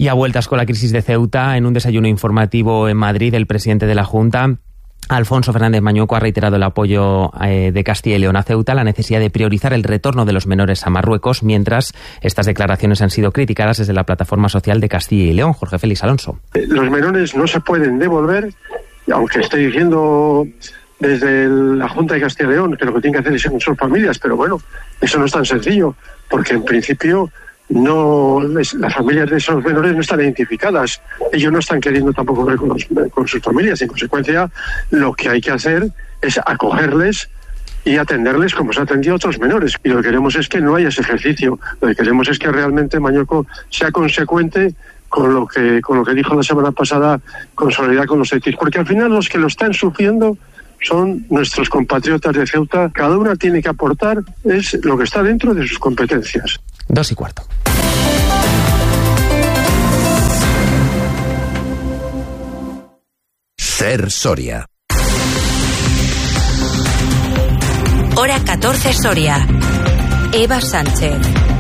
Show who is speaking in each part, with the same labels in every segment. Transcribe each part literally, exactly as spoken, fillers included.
Speaker 1: Y a vueltas con la crisis de Ceuta, en un desayuno informativo en Madrid, el presidente de la Junta, Alfonso Fernández Mañueco, ha reiterado el apoyo eh, de Castilla y León a Ceuta, la necesidad de priorizar el retorno de los menores a Marruecos, mientras estas declaraciones han sido criticadas desde la plataforma social de Castilla y León. Jorge Félix Alonso.
Speaker 2: Los menores no se pueden devolver, aunque estoy diciendo desde la Junta de Castilla y León que lo que tienen que hacer es con sus familias, pero bueno, eso no es tan sencillo, porque en principio no, las familias de esos menores no están identificadas, ellos no están queriendo tampoco ver con, los, con sus familias. En consecuencia, lo que hay que hacer es acogerles y atenderles como se ha atendido a otros menores, y lo que queremos es que no haya ese ejercicio. Lo que queremos es que realmente Mañueco sea consecuente con lo que con lo que dijo la semana pasada, con solidaridad con los hechos, porque al final los que lo están sufriendo son nuestros compatriotas de Ceuta. Cada una tiene que aportar es lo que está dentro de sus competencias.
Speaker 1: Dos y cuarto.
Speaker 3: Ser Soria.
Speaker 4: Hora catorce Soria. Eva Sánchez.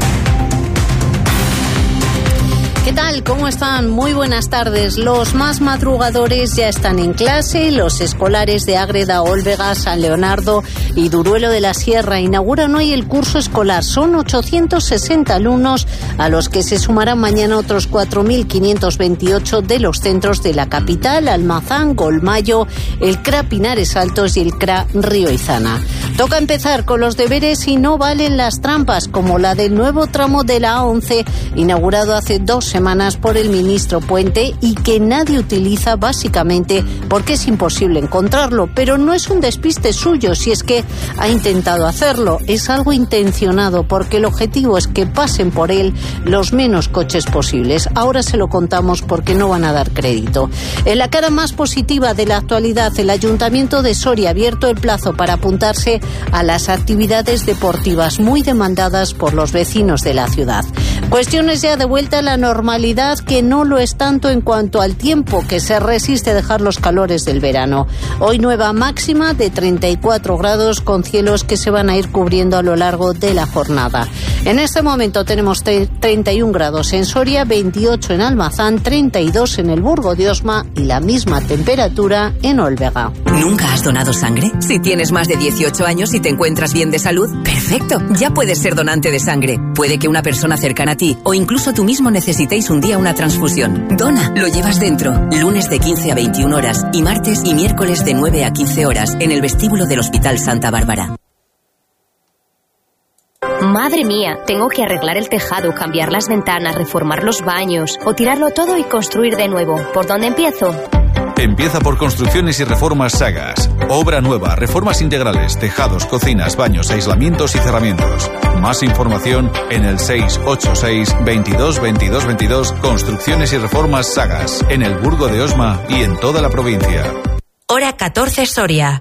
Speaker 5: ¿Qué tal? ¿Cómo están? Muy buenas tardes. Los más madrugadores ya están en clase. Los escolares de Ágreda, Olvega, San Leonardo y Duruelo de la Sierra inauguran hoy el curso escolar. Son ochocientos sesenta alumnos, a los que se sumarán mañana otros cuatro mil quinientos veintiocho de los centros de la capital, Almazán, Golmayo, el C R A Pinares Altos y el C R A Río Izana. Toca empezar con los deberes y no valen las trampas, como la del nuevo tramo de la A once, inaugurado hace dos semanas por el ministro Puente y que nadie utiliza básicamente porque es imposible encontrarlo, pero no es un despiste suyo si es que ha intentado hacerlo, es algo intencionado porque el objetivo es que pasen por él los menos coches posibles. Ahora se lo contamos porque no van a dar crédito. En la cara más positiva de la actualidad, el Ayuntamiento de Soria ha abierto el plazo para apuntarse a las actividades deportivas muy demandadas por los vecinos de la ciudad. Cuestiones ya de vuelta a la normalidad, que no lo es tanto en cuanto al tiempo, que se resiste a dejar los calores del verano. Hoy nueva máxima de treinta y cuatro grados, con cielos que se van a ir cubriendo a lo largo de la jornada. En este momento tenemos treinta y un grados en Soria, veintiocho en Almazán, treinta y dos en el Burgo de Osma y la misma temperatura en Olvega.
Speaker 4: ¿Nunca has donado sangre? Si tienes más de dieciocho años y te encuentras bien de salud, perfecto, ya puedes ser donante de sangre. Puede que una persona cercana a ti o incluso tú mismo necesitéis un día una transfusión. Dona, lo llevas dentro. Lunes de quince a veintiuna horas y martes y miércoles de nueve a quince horas en el vestíbulo del Hospital Santa Bárbara.
Speaker 6: Madre mía, tengo que arreglar el tejado, cambiar las ventanas, reformar los baños o tirarlo todo y construir de nuevo. ¿Por dónde empiezo?
Speaker 7: Empieza por Construcciones y Reformas Sagas. Obra nueva, reformas integrales, tejados, cocinas, baños, aislamientos y cerramientos. Más información en el seis ocho seis, veintidós, veintidós, veintidós. Construcciones y Reformas Sagas, en el Burgo de Osma y en toda la provincia.
Speaker 4: Hora catorce Soria.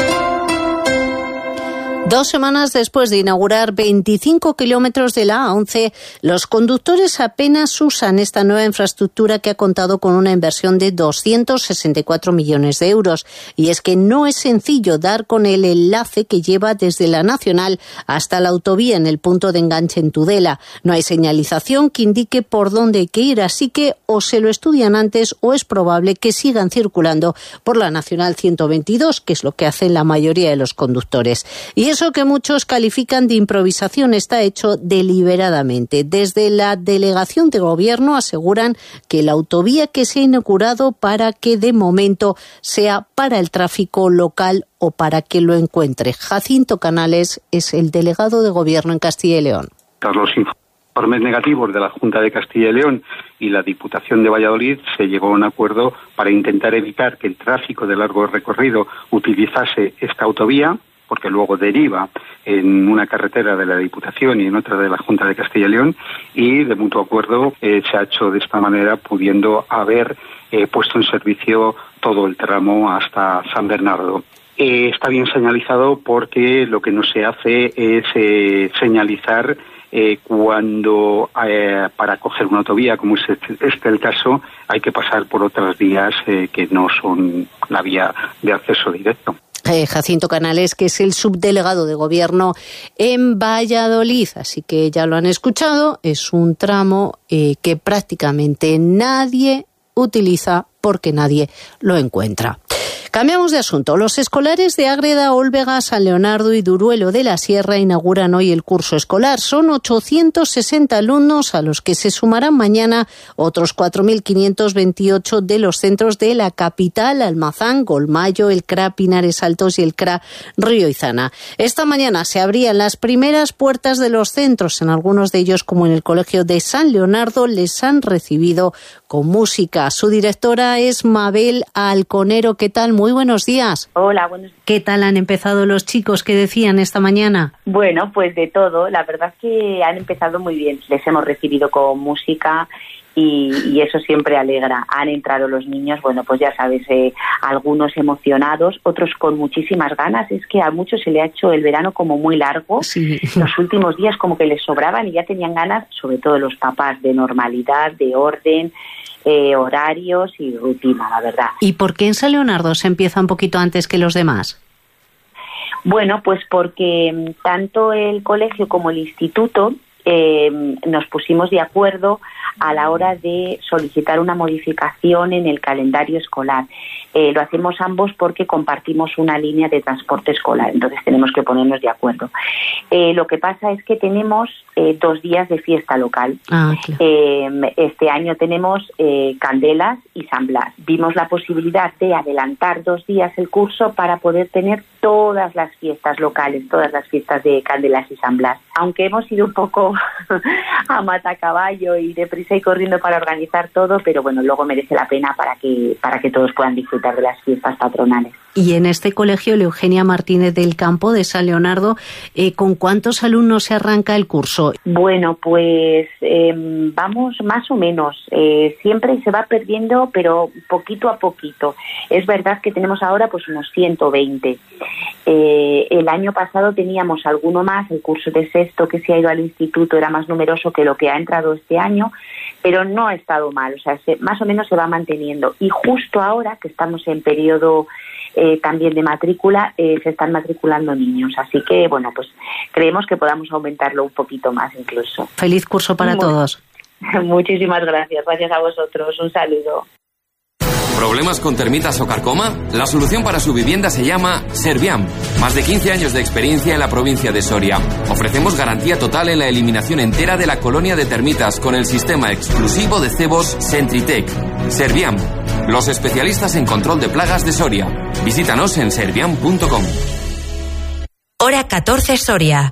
Speaker 5: Dos semanas después de inaugurar veinticinco kilómetros de la A once, los conductores apenas usan esta nueva infraestructura que ha contado con una inversión de doscientos sesenta y cuatro millones de euros. Y es que no es sencillo dar con el enlace que lleva desde la Nacional hasta la autovía en el punto de enganche en Tudela. No hay señalización que indique por dónde hay que ir, así que o se lo estudian antes o es probable que sigan circulando por la Nacional ciento veintidós, que es lo que hacen la mayoría de los conductores. Y eso que muchos califican de improvisación está hecho deliberadamente. Desde la delegación de gobierno aseguran que la autovía que se ha inaugurado para que de momento sea para el tráfico local o para que lo encuentre. Jacinto Canales es el delegado de gobierno en Castilla y León.
Speaker 8: Tras los informes negativos de la Junta de Castilla y León y la Diputación de Valladolid, se llegó a un acuerdo para intentar evitar que el tráfico de largo recorrido utilizase esta autovía, porque luego deriva en una carretera de la Diputación y en otra de la Junta de Castilla y León, y de mutuo acuerdo eh, se ha hecho de esta manera, pudiendo haber eh, puesto en servicio todo el tramo hasta San Bernardo. Eh, está bien señalizado porque lo que no se hace es eh, señalizar eh, cuando eh, para coger una autovía, como es este, este el caso, hay que pasar por otras vías eh, que no son la vía de acceso directo.
Speaker 5: eh, Jacinto Canales, que es el subdelegado de Gobierno en Valladolid. Así que ya lo han escuchado, es un tramo eh, que prácticamente nadie utiliza porque nadie lo encuentra. Cambiamos de asunto. Los escolares de Ágreda, Olvega, San Leonardo y Duruelo de la Sierra inauguran hoy el curso escolar. Son ochocientos sesenta alumnos a los que se sumarán mañana otros cuatro mil quinientos veintiocho de los centros de la capital, Almazán, Golmayo, el C R A Pinares Altos y el C R A Río Izana. Esta mañana se abrían las primeras puertas de los centros. En algunos de ellos, como en el Colegio de San Leonardo, les han recibido con música. Su directora es Mabel Alconero. ¿Qué tal? Muy buenos días.
Speaker 3: Hola, buenos días.
Speaker 5: ¿Qué tal han empezado los chicos? ¿Qué decían esta mañana?
Speaker 3: Bueno, pues de todo. La verdad es que han empezado muy bien. Les hemos recibido con música y, y eso siempre alegra. Han entrado los niños, bueno, pues ya sabes, eh, algunos emocionados, otros con muchísimas ganas. Es que a muchos se le ha hecho el verano como muy largo.
Speaker 5: Sí.
Speaker 3: Los últimos días como que les sobraban y ya tenían ganas, sobre todo los papás, de normalidad, de orden, Eh, horarios y rutina, la verdad.
Speaker 5: ¿Y por qué en San Leonardo se empieza un poquito antes que los demás?
Speaker 3: Bueno, pues porque tanto el colegio como el instituto eh, nos pusimos de acuerdo a la hora de solicitar una modificación en el calendario escolar. Eh, lo hacemos ambos porque compartimos una línea de transporte escolar, entonces tenemos que ponernos de acuerdo. Eh, lo que pasa es que tenemos eh, dos días de fiesta local.
Speaker 5: Ah, claro.
Speaker 3: Eh, este año tenemos eh, Candelas y San Blas. Vimos la posibilidad de adelantar dos días el curso para poder tener todas las fiestas locales, todas las fiestas de Candelas y San Blas. Aunque hemos ido un poco a matacaballo y deprisa y corriendo para organizar todo, pero bueno, luego merece la pena para que, para que todos puedan disfrutar de las fiestas patronales.
Speaker 5: Y en este colegio, el Eugenia Martínez del Campo de San Leonardo, eh, ¿con cuántos alumnos se arranca el curso?
Speaker 3: Bueno, pues eh, vamos más o menos. Eh, siempre se va perdiendo, pero poquito a poquito. Es verdad que tenemos ahora pues unos ciento veinte. Eh, el año pasado teníamos alguno más. El curso de sexto que se ha ido al instituto era más numeroso que lo que ha entrado este año, pero no ha estado mal. O sea, se, más o menos se va manteniendo. Y justo ahora, que estamos en periodo Eh, también de matrícula, eh, se están matriculando niños, así que bueno, pues creemos que podamos aumentarlo un poquito más incluso.
Speaker 5: Feliz curso para
Speaker 3: Muy,
Speaker 5: todos.
Speaker 3: Muchísimas gracias, gracias a vosotros, un saludo.
Speaker 9: ¿Problemas con termitas o carcoma? La solución para su vivienda se llama Serviam. Más de quince años de experiencia en la provincia de Soria. Ofrecemos garantía total en la eliminación entera de la colonia de termitas con el sistema exclusivo de cebos Sentritec. Serviam, los especialistas en control de plagas de Soria. Visítanos en serviam punto com.
Speaker 10: Hora catorce Soria.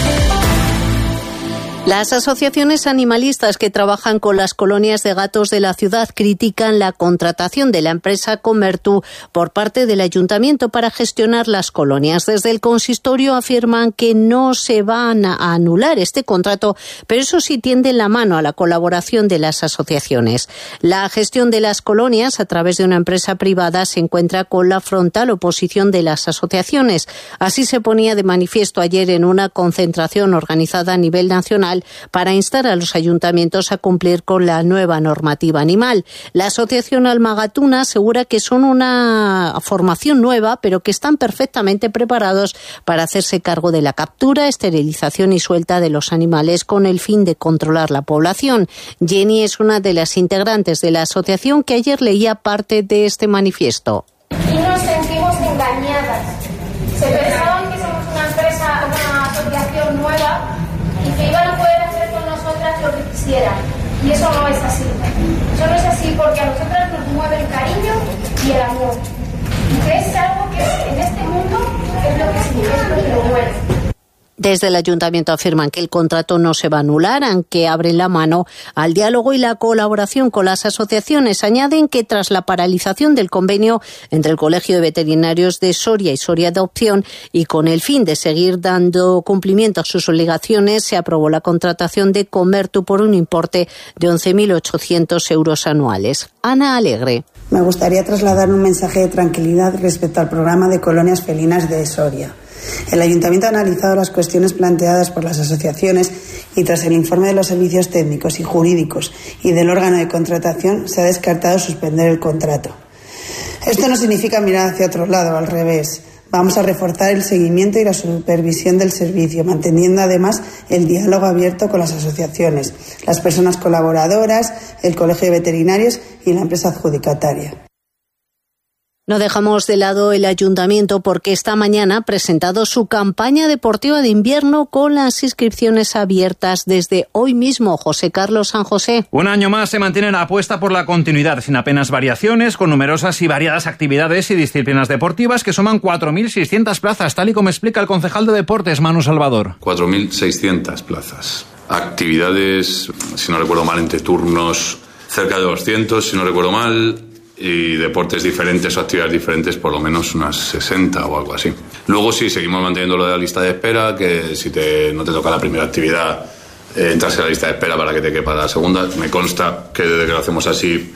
Speaker 5: Las asociaciones animalistas que trabajan con las colonias de gatos de la ciudad critican la contratación de la empresa Comertu por parte del ayuntamiento para gestionar las colonias. Desde el consistorio afirman que no se van a anular este contrato, pero eso sí tienden la mano a la colaboración de las asociaciones. La gestión de las colonias a través de una empresa privada se encuentra con la frontal oposición de las asociaciones. Así se ponía de manifiesto ayer en una concentración organizada a nivel nacional para instar a los ayuntamientos a cumplir con la nueva normativa animal. La asociación Almagatuna asegura que son una formación nueva, pero que están perfectamente preparados para hacerse cargo de la captura, esterilización y suelta de los animales con el fin de controlar la población. Jenny es una de las integrantes de la asociación que ayer leía parte de este manifiesto.
Speaker 11: Y nos sentimos engañadas. Se pensaban que somos una empresa, una asociación nueva, y que iban a poder hacer con nosotras lo que quisieran. Y eso no es así. Eso no es así porque a nosotras nos mueve el cariño y el amor. Y que es algo que es, en este mundo es lo que significa, es lo que lo mueve.
Speaker 5: Desde el ayuntamiento afirman que el contrato no se va a anular, aunque abren la mano al diálogo y la colaboración con las asociaciones. Añaden que tras la paralización del convenio entre el Colegio de Veterinarios de Soria y Soria Adopción y con el fin de seguir dando cumplimiento a sus obligaciones, se aprobó la contratación de Comertu por un importe de once mil ochocientos euros anuales. Ana Alegre.
Speaker 12: Me gustaría trasladar un mensaje de tranquilidad respecto al programa de colonias felinas de Soria. El Ayuntamiento ha analizado las cuestiones planteadas por las asociaciones y tras el informe de los servicios técnicos y jurídicos y del órgano de contratación se ha descartado suspender el contrato. Esto no significa mirar hacia otro lado, al revés. Vamos a reforzar el seguimiento y la supervisión del servicio, manteniendo además el diálogo abierto con las asociaciones, las personas colaboradoras, el Colegio de Veterinarios y la empresa adjudicataria.
Speaker 5: No dejamos de lado el ayuntamiento porque esta mañana ha presentado su campaña deportiva de invierno con las inscripciones abiertas desde hoy mismo. José Carlos San José.
Speaker 13: Un año más se mantiene la apuesta por la continuidad, sin apenas variaciones, con numerosas y variadas actividades y disciplinas deportivas que suman cuatro mil seiscientas plazas, tal y como explica el concejal de Deportes, Manu Salvador.
Speaker 14: cuatro mil seiscientas plazas. Actividades, si no recuerdo mal, entre turnos cerca de doscientos, si no recuerdo mal, y deportes diferentes o actividades diferentes, por lo menos unas sesenta o algo así. Luego sí, seguimos manteniendo lo de la lista de espera, que si te, no te toca la primera actividad, eh, entras en la lista de espera para que te quepa la segunda. Me consta que desde que lo hacemos así,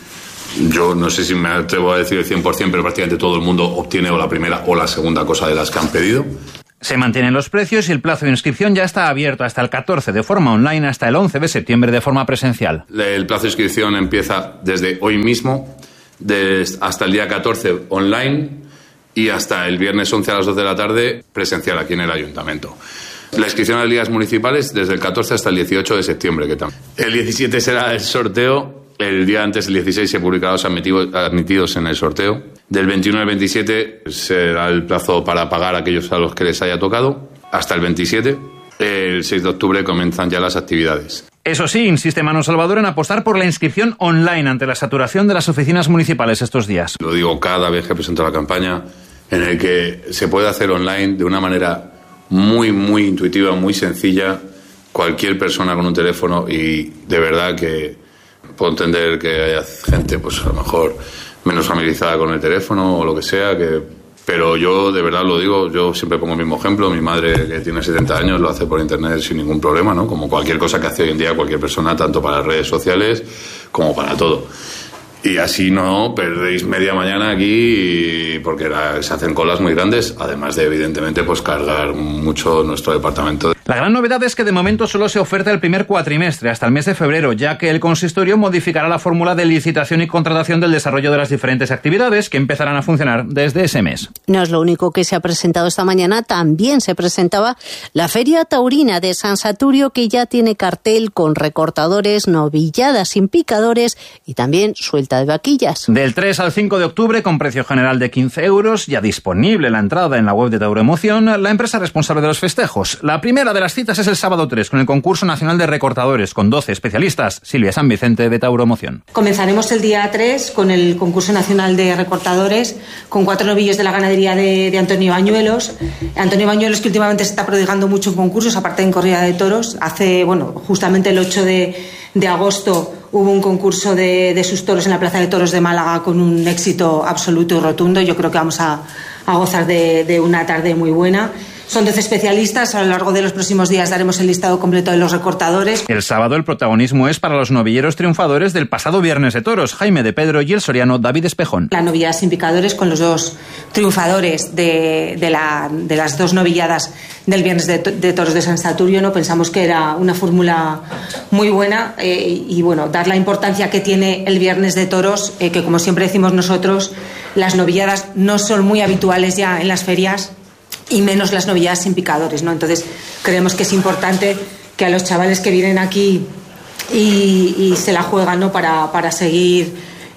Speaker 14: yo no sé si me atrevo a decir el cien por ciento, pero prácticamente todo el mundo obtiene o la primera o la segunda cosa de las que han pedido.
Speaker 13: Se mantienen los precios y el plazo de inscripción ya está abierto hasta el catorce de forma online, hasta el once de septiembre de forma presencial.
Speaker 14: El plazo de inscripción empieza desde hoy mismo, de hasta el día catorce online y hasta el viernes once a las dos de la tarde presencial aquí en el ayuntamiento. La inscripción a las ligas municipales desde el catorce hasta el dieciocho de septiembre. Que también. El diecisiete será el sorteo, el día antes, el dieciséis, se publicarán los admitidos, admitidos en el sorteo. Del veintiuno al veintisiete será el plazo para pagar a aquellos a los que les haya tocado, hasta el veintisiete. El seis de octubre comienzan ya las actividades.
Speaker 13: Eso sí, insiste Manu Salvador en apostar por la inscripción online ante la saturación de las oficinas municipales estos días.
Speaker 14: Lo digo cada vez que presento la campaña, en el que se puede hacer online de una manera muy, muy intuitiva, muy sencilla, cualquier persona con un teléfono, y de verdad que puedo entender que haya gente, pues a lo mejor menos familiarizada con el teléfono o lo que sea, que... Pero yo de verdad lo digo, yo siempre pongo el mismo ejemplo. Mi madre, que tiene setenta años, lo hace por internet sin ningún problema, ¿no? Como cualquier cosa que hace hoy en día cualquier persona, tanto para las redes sociales como para todo. Y así no perdéis media mañana aquí, porque la, se hacen colas muy grandes, además de, evidentemente, pues cargar mucho nuestro departamento.
Speaker 13: La gran novedad es que de momento solo se oferta el primer cuatrimestre, hasta el mes de febrero, ya que el consistorio modificará la fórmula de licitación y contratación del desarrollo de las diferentes actividades que empezarán a funcionar desde ese mes.
Speaker 5: No es lo único que se ha presentado esta mañana, también se presentaba la Feria Taurina de San Saturio, que ya tiene cartel con recortadores, novilladas sin picadores y también suelta de vaquillas.
Speaker 13: Del tres al cinco de octubre, con precio general de quince euros, ya disponible la entrada en la web de Tauroemoción, la empresa responsable de los festejos. La primera de las citas es el sábado tres, con el concurso nacional de recortadores, con doce especialistas. Silvia San Vicente, de Tauroemoción.
Speaker 15: Comenzaremos el día tres con el concurso nacional de recortadores, con cuatro novillos de la ganadería de, de Antonio Bañuelos. Antonio Bañuelos, que últimamente se está prodigando mucho en concursos, aparte en corrida de toros. Hace, bueno, justamente el ocho de agosto hubo un concurso de, de sus toros en la Plaza de Toros de Málaga con un éxito absoluto y rotundo. Yo creo que vamos a, a gozar de, de una tarde muy buena. Son doce especialistas. A lo largo de los próximos días daremos el listado completo de los recortadores.
Speaker 13: El sábado el protagonismo es para los novilleros triunfadores del pasado Viernes de Toros, Jaime de Pedro y el soriano David Espejón.
Speaker 15: La novillada sin picadores, con los dos triunfadores de, de, la, de las dos novilladas del Viernes de, de Toros de San Saturio, ¿no? Pensamos que era una fórmula muy buena, eh, y bueno, dar la importancia que tiene el Viernes de Toros, eh, que como siempre decimos nosotros, las novilladas no son muy habituales ya en las ferias, y menos las novilladas sin picadores, ¿no? Entonces creemos que es importante que a los chavales que vienen aquí y, y se la juegan, ¿no? para, para seguir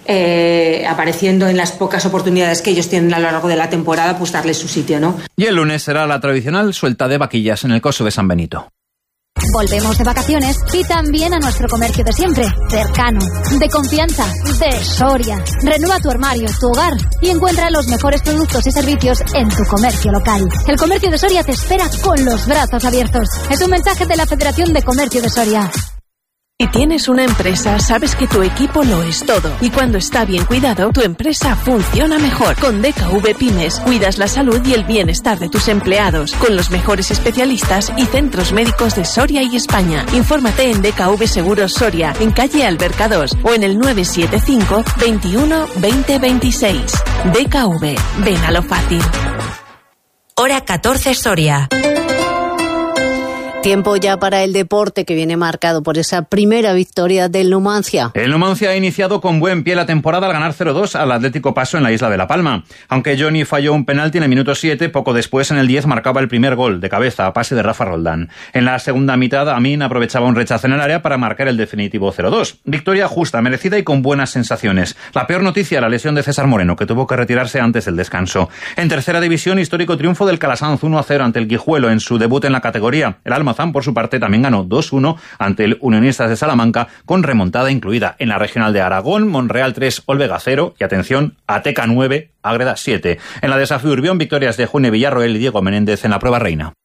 Speaker 15: eh, apareciendo en las pocas oportunidades que ellos tienen a lo largo de la temporada, pues darles su sitio, ¿no?
Speaker 13: Y el lunes será la tradicional suelta de vaquillas en el Coso de San Benito.
Speaker 6: Volvemos de vacaciones y también a nuestro comercio de siempre, cercano, de confianza, de Soria. Renueva tu armario, tu hogar y encuentra los mejores productos y servicios en tu comercio local. El comercio de Soria te espera con los brazos abiertos. Es un mensaje de la Federación de Comercio de Soria.
Speaker 16: Si tienes una empresa, sabes que tu equipo lo es todo. Y cuando está bien cuidado, tu empresa funciona mejor. Con D K V Pymes, cuidas la salud y el bienestar de tus empleados, con los mejores especialistas y centros médicos de Soria y España. Infórmate en D K V Seguros Soria, en calle Alberca dos, o en el nueve siete cinco, veintiuno, veinte, veintiséis. D K V, ven a lo fácil.
Speaker 10: Hora catorce Soria.
Speaker 5: Tiempo ya para el deporte, que viene marcado por esa primera victoria del Numancia.
Speaker 13: El Numancia ha iniciado con buen pie la temporada al ganar cero dos al Atlético Paso en la isla de La Palma. Aunque Johnny falló un penalti en el minuto siete, poco después en el diez marcaba el primer gol de cabeza a pase de Rafa Roldán. En la segunda mitad, Amin aprovechaba un rechazo en el área para marcar el definitivo cero dos. Victoria justa, merecida y con buenas sensaciones. La peor noticia, la lesión de César Moreno, que tuvo que retirarse antes del descanso. En tercera división, histórico triunfo del Calasanz uno a cero ante el Guijuelo en su debut en la categoría. El Alma por su parte, también ganó dos uno ante el Unionistas de Salamanca, con remontada incluida. En la regional de Aragón, Monreal tres, Olvega cero y, atención, Ateca nueve, Ágreda siete. En la Desafío Urbión, victorias de June Villarroel y Diego Menéndez en la prueba reina.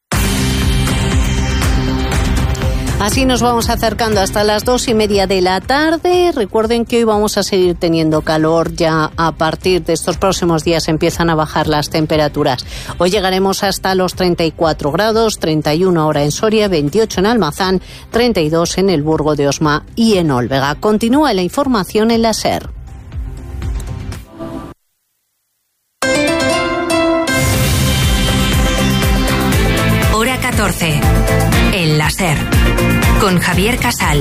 Speaker 5: Así nos vamos acercando hasta las dos y media de la tarde. Recuerden que hoy vamos a seguir teniendo calor. Ya a partir de estos próximos días empiezan a bajar las temperaturas. Hoy llegaremos hasta los treinta y cuatro grados, treinta y uno ahora en Soria, veintiocho en Almazán, treinta y dos en el Burgo de Osma y en Olvega. Continúa la información en la SER.
Speaker 10: Hora catorce. En la SER. Con Javier Casal.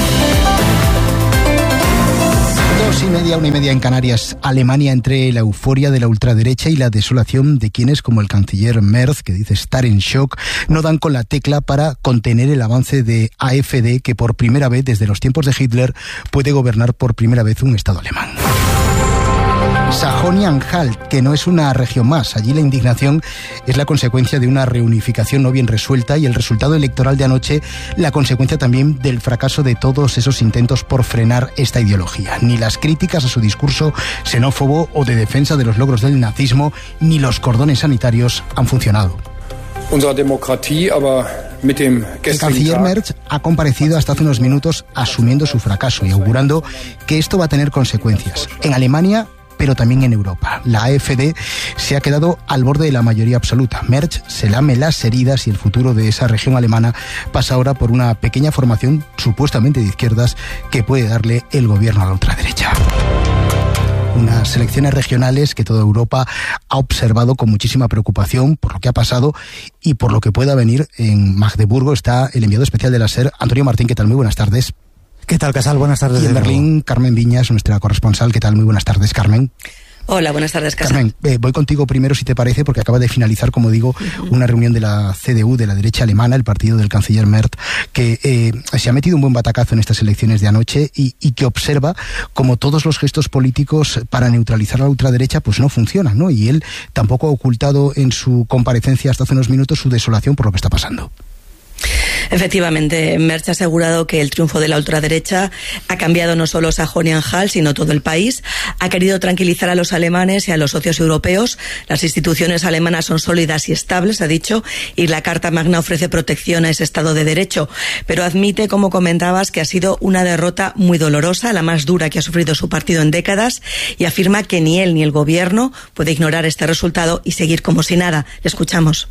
Speaker 17: Dos y media, una y media en Canarias. Alemania, entre la euforia de la ultraderecha y la desolación de quienes, como el canciller Merz, que dice estar en shock, no dan con la tecla para contener el avance de A F D, que por primera vez desde los tiempos de Hitler puede gobernar por primera vez un Estado alemán. Sajonia-Anhalt, que no es una región más. Allí la indignación es la consecuencia de una reunificación no bien resuelta y el resultado electoral de anoche la consecuencia también del fracaso de todos esos intentos por frenar esta ideología. Ni las críticas a su discurso xenófobo o de defensa de los logros del nazismo, ni los cordones sanitarios han funcionado. El canciller Merz ha comparecido hasta hace unos minutos asumiendo su fracaso y augurando que esto va a tener consecuencias en Alemania, pero también en Europa. La A F D se ha quedado al borde de la mayoría absoluta. Merz se lame las heridas y el futuro de esa región alemana pasa ahora por una pequeña formación supuestamente de izquierdas que puede darle el gobierno a la ultraderecha. Unas elecciones regionales que toda Europa ha observado con muchísima preocupación por lo que ha pasado y por lo que pueda venir. En Magdeburgo está el enviado especial de la SER, Antonio Martín. ¿Qué tal? Muy buenas tardes.
Speaker 18: ¿Qué tal, Casal? Buenas tardes.
Speaker 17: Y en Berlín, Carmen Viñas, nuestra corresponsal. ¿Qué tal? Muy buenas tardes, Carmen.
Speaker 19: Hola, buenas tardes, Casal.
Speaker 17: Carmen, eh, voy contigo primero, si te parece, porque acaba de finalizar, como digo, uh-huh. una reunión de la C D U, de la derecha alemana, el partido del canciller Merz, que eh, se ha metido un buen batacazo en estas elecciones de anoche y, y que observa como todos los gestos políticos para neutralizar a la ultraderecha pues no funcionan, ¿no? Y él tampoco ha ocultado en su comparecencia hasta hace unos minutos su desolación por lo que está pasando.
Speaker 19: Efectivamente, Merz ha asegurado que el triunfo de la ultraderecha ha cambiado no solo Sajonia-Anhalt, sino todo el país. Ha querido tranquilizar a los alemanes y a los socios europeos. Las instituciones alemanas son sólidas y estables, ha dicho, y la Carta Magna ofrece protección a ese Estado de Derecho. Pero admite, como comentabas, que ha sido una derrota muy dolorosa, la más dura que ha sufrido su partido en décadas, y afirma que ni él ni el gobierno puede ignorar este resultado y seguir como si nada. Le escuchamos.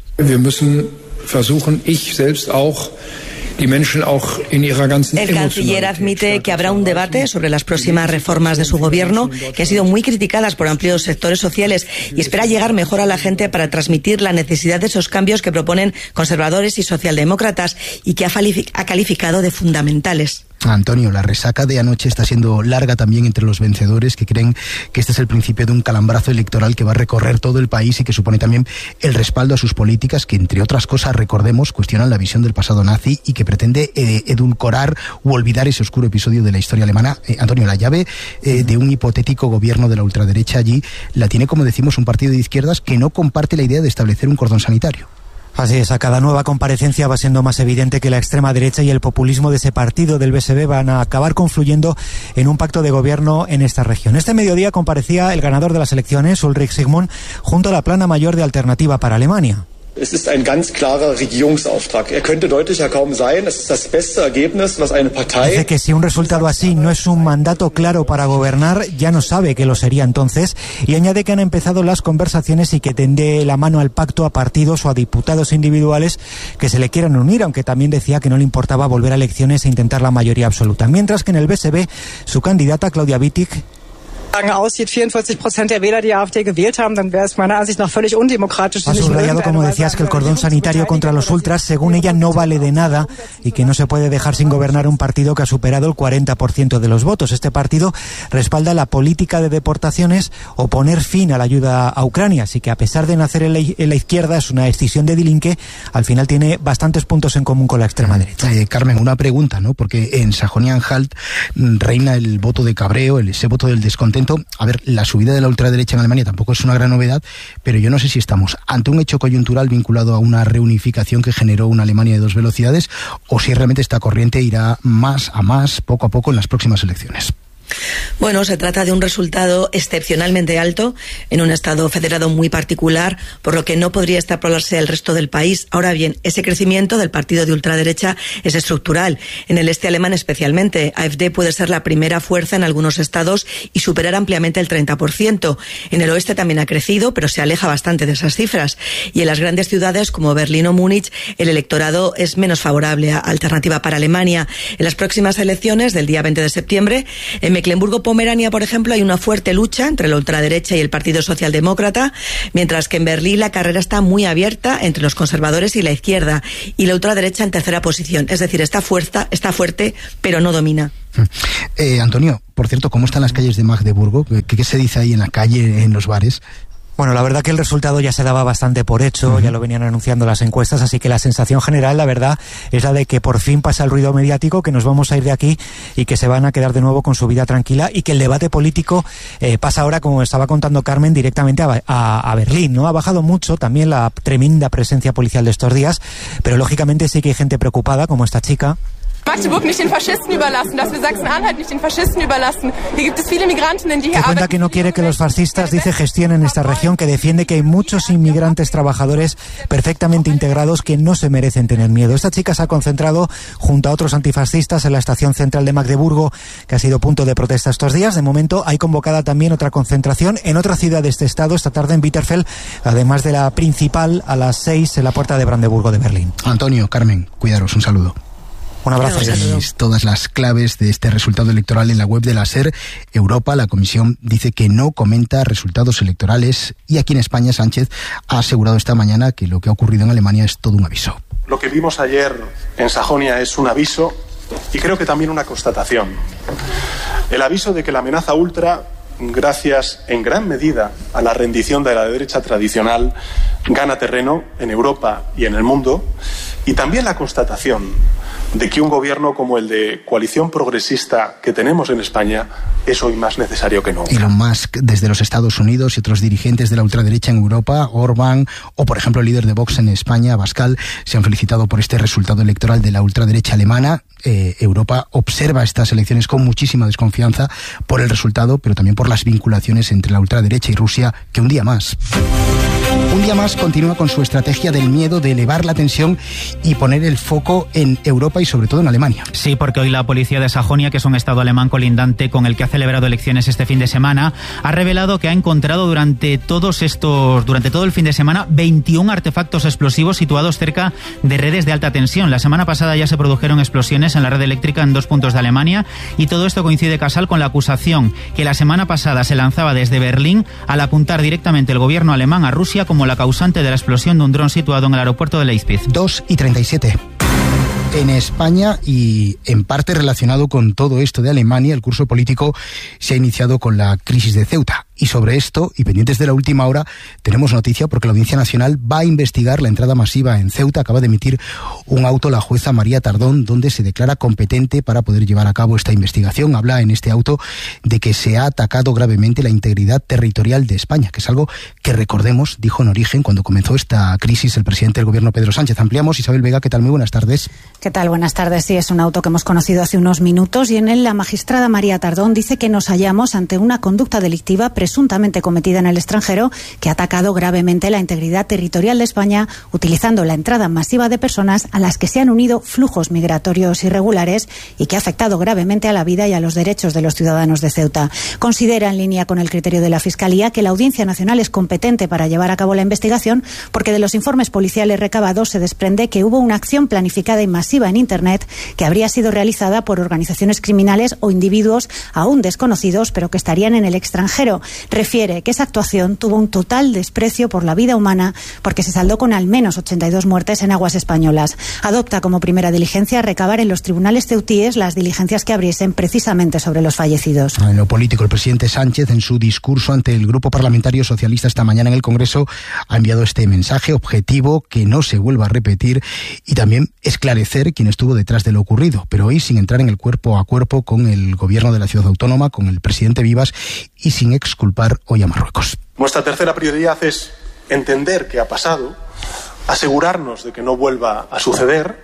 Speaker 20: versuchen, ich selbst auch, die Menschen auch in ihrer ganzen
Speaker 19: El canciller admite que habrá un debate sobre las próximas reformas de su gobierno, que han sido muy criticadas por amplios sectores sociales, y espera llegar mejor a la gente para transmitir la necesidad de esos cambios que proponen conservadores y socialdemócratas y que ha calificado de fundamentales.
Speaker 17: Antonio, la resaca de anoche está siendo larga también entre los vencedores, que creen que este es el principio de un calambrazo electoral que va a recorrer todo el país y que supone también el respaldo a sus políticas que, entre otras cosas, recordemos, cuestionan la visión del pasado nazi y que pretende eh, edulcorar u olvidar ese oscuro episodio de la historia alemana. Eh, Antonio, la llave eh, de un hipotético gobierno de la ultraderecha allí la tiene, como decimos, un partido de izquierdas que no comparte la idea de establecer un cordón sanitario.
Speaker 18: Así es, a cada nueva comparecencia va siendo más evidente que la extrema derecha y el populismo de ese partido del B S B van a acabar confluyendo en un pacto de gobierno en esta región. Este mediodía comparecía el ganador de las elecciones, Ulrich Sigmund, junto a la plana mayor de Alternativa para Alemania.
Speaker 21: Es ist ein ganz klarer Regierungsauftrag. Er könnte deutlicher kaum sein. Es ist das beste Ergebnis, was eine Partei...
Speaker 18: Dice que si un resultado así no es un mandato claro para gobernar, ya no sabe que lo sería entonces, y añade que han empezado las conversaciones y que tende la mano al pacto a partidos o a diputados individuales que se le quieran unir, aunque también decía que no le importaba volver a elecciones e intentar la mayoría absoluta. Mientras que en el B S B, su candidata, Claudia Wittig, Ha subrayado, como decías, que el cordón sanitario contra los ultras, según ella, no vale de nada y que no se puede dejar sin gobernar un partido que ha superado el cuarenta por ciento de los votos. Este partido respalda la política de deportaciones o poner fin a la ayuda a Ucrania, así que a pesar de nacer en la, en la izquierda, es una escisión de Dilinque, al final tiene bastantes puntos en común con la extrema derecha.
Speaker 17: Eh, Carmen, una pregunta, ¿no? Porque en Sajonia-Anhalt reina el voto de cabreo, el, ese voto del descontento. A ver, la subida de la ultraderecha en Alemania tampoco es una gran novedad, pero yo no sé si estamos ante un hecho coyuntural vinculado a una reunificación que generó una Alemania de dos velocidades, o si realmente esta corriente irá más a más, poco a poco, en las próximas elecciones.
Speaker 19: Bueno, se trata de un resultado excepcionalmente alto en un estado federado muy particular, por lo que no podría extrapolarse al resto del país. Ahora bien, ese crecimiento del partido de ultraderecha es estructural. En el este alemán especialmente, AfD puede ser la primera fuerza en algunos estados y superar ampliamente el treinta por ciento. En el oeste también ha crecido, pero se aleja bastante de esas cifras. Y en las grandes ciudades como Berlín o Múnich, el electorado es menos favorable a Alternativa para Alemania. En las próximas elecciones del día veinte de septiembre, en Mecklemburgo-Pomerania, por ejemplo, hay una fuerte lucha entre la ultraderecha y el Partido Socialdemócrata, mientras que en Berlín la carrera está muy abierta entre los conservadores y la izquierda, y la ultraderecha en tercera posición. Es decir, está fuerza, está fuerte, pero no domina.
Speaker 17: Eh, Antonio, por cierto, ¿cómo están las calles de Magdeburgo? ¿Qué, qué se dice ahí en la calle, en los bares?
Speaker 18: Bueno, la verdad que el resultado ya se daba bastante por hecho, uh-huh. ya lo venían anunciando las encuestas, así que la sensación general, la verdad, es la de que por fin pasa el ruido mediático, que nos vamos a ir de aquí y que se van a quedar de nuevo con su vida tranquila, y que el debate político eh, pasa ahora, como estaba contando Carmen, directamente a, a, a Berlín, ¿no? Ha bajado mucho también la tremenda presencia policial de estos días, pero lógicamente sí que hay gente preocupada, como esta chica.
Speaker 2: Magdeburg nicht den Faschisten überlassen, dass wir Sachsen-Anhalt nicht den Faschisten überlassen. Hier gibt es viele Migrantinnen, die hier
Speaker 18: arbeiten. Que cuenta que no quiere que los fascistas, dice, gestionen esta región, que defiende que hay muchos inmigrantes trabajadores perfectamente integrados que no se merecen tener miedo. Esta chica se ha concentrado junto a otros antifascistas en la estación central de Magdeburgo, que ha sido punto de protesta estos días. De momento hay convocada también otra concentración en otra ciudad de este estado, esta tarde en Bitterfeld, además de la principal a las seis en la puerta de Brandeburgo de Berlín.
Speaker 17: Antonio, Carmen, cuidaros, un saludo.
Speaker 18: Un abrazo.
Speaker 17: Tenéis todas las claves de este resultado electoral en la web de la SER. Europa, la comisión, dice que no comenta resultados electorales, y aquí en España Sánchez ha asegurado esta mañana que lo que ha ocurrido en Alemania es todo un aviso.
Speaker 22: Lo que vimos ayer en Sajonia es un aviso y creo que también una constatación. El aviso de que la amenaza ultra, gracias en gran medida a la rendición de la derecha tradicional, gana terreno en Europa y en el mundo, y también la constatación de que un gobierno como el de coalición progresista que tenemos en España es hoy más necesario que nunca.
Speaker 17: Elon Musk desde los Estados Unidos y otros dirigentes de la ultraderecha en Europa, Orbán o por ejemplo el líder de Vox en España, Abascal, se han felicitado por este resultado electoral de la ultraderecha alemana. Eh, Europa observa estas elecciones con muchísima desconfianza por el resultado, pero también por las vinculaciones entre la ultraderecha y Rusia, que un día más... Un día más continúa con su estrategia del miedo, de elevar la tensión y poner el foco en Europa y sobre todo en Alemania.
Speaker 23: Sí, porque hoy la policía de Sajonia, que es un estado alemán colindante con el que ha celebrado elecciones este fin de semana, ha revelado que ha encontrado durante todos estos, durante todo el fin de semana, veintiún artefactos explosivos situados cerca de redes de alta tensión. La semana pasada ya se produjeron explosiones en la red eléctrica en dos puntos de Alemania, y todo esto coincide casual con la acusación que la semana pasada se lanzaba desde Berlín al apuntar directamente el gobierno alemán a Rusia como la causante de la explosión de un dron situado en el aeropuerto de Leipzig.
Speaker 17: dos y treinta y siete. En España, y en parte relacionado con todo esto de Alemania, el curso político se ha iniciado con la crisis de Ceuta. Y sobre esto, y pendientes de la última hora, tenemos noticia porque la Audiencia Nacional va a investigar la entrada masiva en Ceuta. Acaba de emitir un auto la jueza María Tardón, donde se declara competente para poder llevar a cabo esta investigación. Habla en este auto de que se ha atacado gravemente la integridad territorial de España, que es algo que, recordemos, dijo en origen cuando comenzó esta crisis el presidente del gobierno, Pedro Sánchez. Ampliamos. Isabel Vega, ¿qué tal? Muy buenas tardes.
Speaker 24: ¿Qué tal? Buenas tardes. Sí, es un auto que hemos conocido hace unos minutos, y en él la magistrada María Tardón dice que nos hallamos ante una conducta delictiva presuntamente cometida en el extranjero, que ha atacado gravemente la integridad territorial de España, utilizando la entrada masiva de personas a las que se han unido flujos migratorios irregulares y que ha afectado gravemente a la vida y a los derechos de los ciudadanos de Ceuta. Considera, en línea con el criterio de la Fiscalía, que la Audiencia Nacional es competente para llevar a cabo la investigación, porque de los informes policiales recabados se desprende que hubo una acción planificada y masiva en Internet que habría sido realizada por organizaciones criminales o individuos aún desconocidos, pero que estarían en el extranjero. Refiere que esa actuación tuvo un total desprecio por la vida humana, porque se saldó con al menos ochenta y dos muertes en aguas españolas. Adopta como primera diligencia recabar en los tribunales ceutíes las diligencias que abriesen precisamente sobre los fallecidos.
Speaker 17: En lo político, el presidente Sánchez, en su discurso ante el Grupo Parlamentario Socialista esta mañana en el Congreso, ha enviado este mensaje objetivo: que no se vuelva a repetir, y también esclarecer quién estuvo detrás de lo ocurrido, pero hoy sin entrar en el cuerpo a cuerpo con el gobierno de la ciudad autónoma, con el presidente Vivas, y sin exculpar hoy a Marruecos.
Speaker 22: Nuestra tercera prioridad es entender qué ha pasado, asegurarnos de que no vuelva a suceder.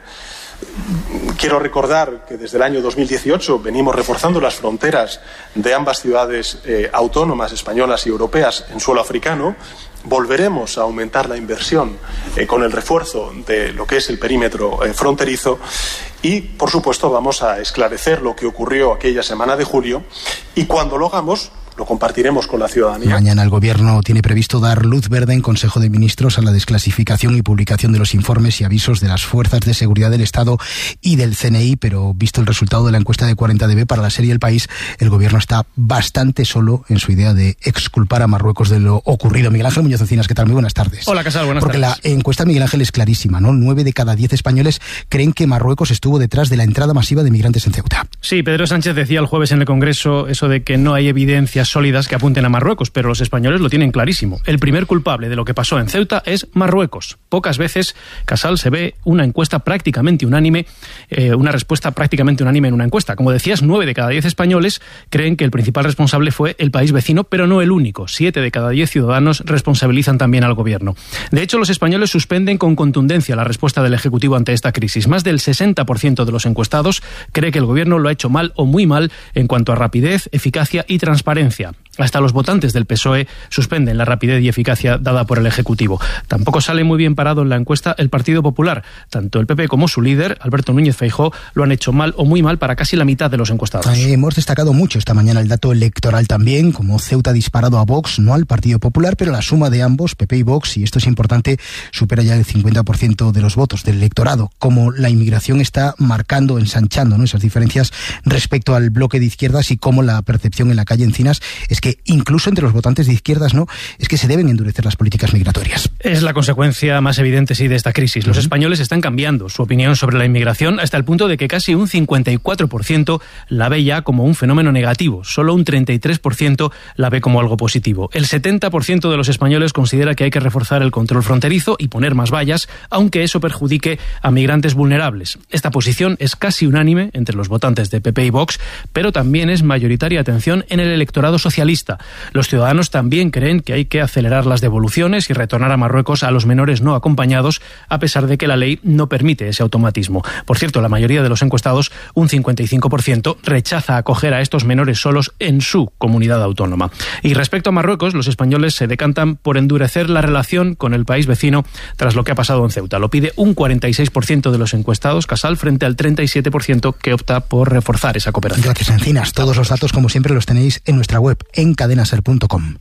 Speaker 22: Quiero recordar que desde el año dos mil dieciocho venimos reforzando las fronteras de ambas ciudades eh, autónomas españolas y europeas en suelo africano. Volveremos a aumentar la inversión eh, con el refuerzo de lo que es el perímetro eh, fronterizo y, por supuesto, vamos a esclarecer lo que ocurrió aquella semana de julio, y cuando lo hagamos lo compartiremos con la ciudadanía.
Speaker 17: Mañana el Gobierno tiene previsto dar luz verde en Consejo de Ministros a la desclasificación y publicación de los informes y avisos de las Fuerzas de Seguridad del Estado y del C N I, pero visto el resultado de la encuesta de cuarenta D B para la serie El País, el Gobierno está bastante solo en su idea de exculpar a Marruecos de lo ocurrido. Miguel Ángel Muñoz Encinas, ¿qué tal? Muy buenas tardes.
Speaker 1: Hola, Casal, buenas
Speaker 17: Porque
Speaker 1: tardes.
Speaker 17: Porque la encuesta, Miguel Ángel, es clarísima, ¿no? Nueve de cada diez españoles creen que Marruecos estuvo detrás de la entrada masiva de migrantes en Ceuta.
Speaker 1: Sí, Pedro Sánchez decía el jueves en el Congreso eso de que no hay evidencias sólidas que apunten a Marruecos, pero los españoles lo tienen clarísimo. El primer culpable de lo que pasó en Ceuta es Marruecos. Pocas veces, Casal, se ve una encuesta prácticamente unánime, eh, una respuesta prácticamente unánime en una encuesta. Como decías, nueve de cada diez españoles creen que el principal responsable fue el país vecino, pero no el único. Siete de cada diez ciudadanos responsabilizan también al gobierno. De hecho, los españoles suspenden con contundencia la respuesta del Ejecutivo ante esta crisis. Más del sesenta por ciento de los encuestados cree que el gobierno lo ha hecho mal o muy mal en cuanto a rapidez, eficacia y transparencia. Hasta los votantes del P S O E suspenden la rapidez y eficacia dada por el Ejecutivo. Tampoco sale muy bien parado en la encuesta el Partido Popular. Tanto el P P como su líder, Alberto Núñez Feijóo, lo han hecho mal o muy mal para casi la mitad de los encuestados.
Speaker 17: Eh, hemos destacado mucho esta mañana el dato electoral también, como Ceuta ha disparado a Vox, no al Partido Popular, pero la suma de ambos, P P y Vox, y esto es importante, supera ya el cincuenta por ciento de los votos del electorado. Como la inmigración está marcando, ensanchando, ¿no?, esas diferencias respecto al bloque de izquierdas, y como la percepción en la calle Encinas es que incluso entre los votantes de izquierdas, no, es que se deben endurecer las políticas migratorias.
Speaker 1: Es la consecuencia más evidente, sí, de esta crisis. Los uh-huh. españoles están cambiando su opinión sobre la inmigración hasta el punto de que casi un cincuenta y cuatro por ciento la ve ya como un fenómeno negativo. Solo un treinta y tres por ciento la ve como algo positivo. El setenta por ciento de los españoles considera que hay que reforzar el control fronterizo y poner más vallas, aunque eso perjudique a migrantes vulnerables. Esta posición es casi unánime entre los votantes de P P y Vox, pero también es mayoritaria atención en el electorado socialista. Los ciudadanos también creen que hay que acelerar las devoluciones y retornar a Marruecos a los menores no acompañados, a pesar de que la ley no permite ese automatismo. Por cierto, la mayoría de los encuestados, un cincuenta y cinco por ciento, rechaza acoger a estos menores solos en su comunidad autónoma. Y respecto a Marruecos, los españoles se decantan por endurecer la relación con el país vecino tras lo que ha pasado en Ceuta. Lo pide un cuarenta y seis por ciento de los encuestados, Casal, frente al treinta y siete por ciento que opta por reforzar esa cooperación.
Speaker 17: Gracias, Encinas. Todos los datos, como siempre, los tenéis en nuestra web, en cadena ser punto com.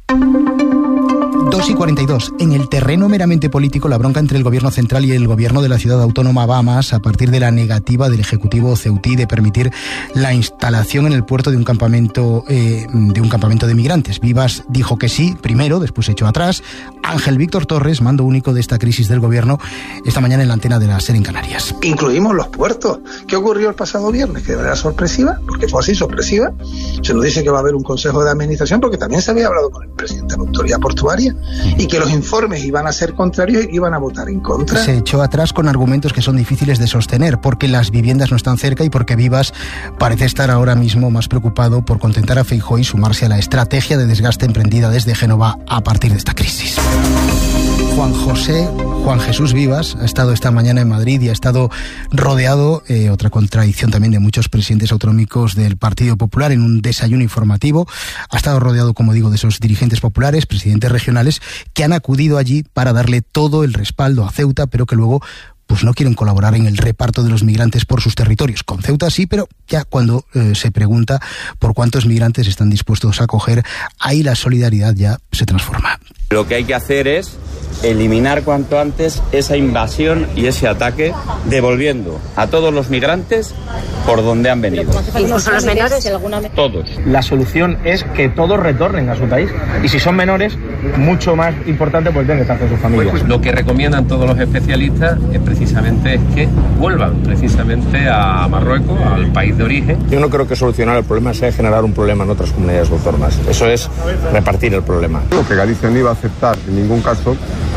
Speaker 17: dos y cuarenta y dos. En el terreno meramente político, la bronca entre el gobierno central y el gobierno de la ciudad autónoma va más a partir de la negativa del Ejecutivo ceutí de permitir la instalación en el puerto de un campamento eh, de un campamento de migrantes. Vivas dijo que sí, primero, después se echó atrás. Ángel Víctor Torres, mando único de esta crisis del gobierno, esta mañana en la antena de la SER en Canarias.
Speaker 4: Incluimos los puertos. ¿Qué ocurrió el pasado viernes? Que de manera sorpresiva, porque fue así, sorpresiva, se nos dice que va a haber un consejo de administración, porque también se había hablado con el presidente de la autoridad portuaria, y que los informes iban a ser contrarios y iban a votar en contra.
Speaker 17: Se echó atrás con argumentos que son difíciles de sostener, porque las viviendas no están cerca y porque Vivas parece estar ahora mismo más preocupado por contentar a Feijóo y sumarse a la estrategia de desgaste emprendida desde Génova a partir de esta crisis. Juan José, Juan Jesús Vivas ha estado esta mañana en Madrid y ha estado rodeado, eh, otra contradicción también de muchos presidentes autonómicos del Partido Popular, en un desayuno informativo. Ha estado rodeado, como digo, de esos dirigentes populares, presidentes regionales, que han acudido allí para darle todo el respaldo a Ceuta, pero que luego pues no quieren colaborar en el reparto de los migrantes por sus territorios. Con Ceuta sí, pero ya cuando eh, se pregunta por cuántos migrantes están dispuestos a acoger, ahí la solidaridad ya se transforma.
Speaker 3: Lo que hay que hacer es eliminar cuanto antes esa invasión y ese ataque, devolviendo a todos los migrantes por donde han venido.
Speaker 7: Incluso los menores.
Speaker 3: Todos.
Speaker 8: La solución es que todos retornen a su país. Y si son menores, mucho más importante, pues tienen que estar con sus familias.
Speaker 9: Pues lo que recomiendan todos los especialistas es precisamente que vuelvan precisamente a Marruecos, al país de origen.
Speaker 25: Yo no creo que solucionar el problema sea generar un problema en otras comunidades autónomas. Eso es repartir el problema.
Speaker 26: Lo que Galicia no iba a aceptar en ningún caso